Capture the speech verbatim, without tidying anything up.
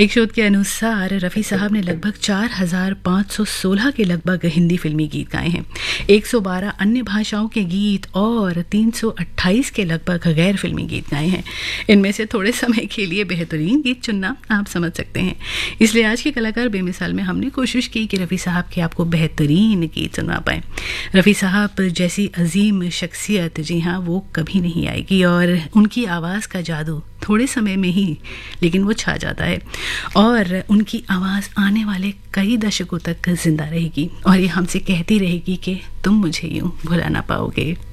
एक शोध के अनुसार रफ़ी साहब ने लगभग चार हज़ार पाँच सौ सोलह के लगभग हिंदी फिल्मी गीत गाए हैं, एक सौ बारह अन्य भाषाओं के गीत और तीन सौ अट्ठाईस के लगभग गैर फिल्मी गीत गाए हैं। इनमें से थोड़े समय के लिए बेहतरीन गीत चुनना आप समझ सकते हैं। इसलिए आज के कलाकार बेमिसाल में हमने कोशिश की कि रफ़ी साहब के आपको बेहतरीन गीत सुनवा पाएँ। रफ़ी साहब जैसी अजीम शख्सियत, जी हाँ, वो कभी नहीं आएगी और उनकी आवाज़ का जादू थोड़े समय में ही लेकिन वो छा जाता है और उनकी आवाज़ आने वाले कई दशकों तक जिंदा रहेगी और ये हमसे कहती रहेगी कि तुम मुझे यूं भुला ना पाओगे।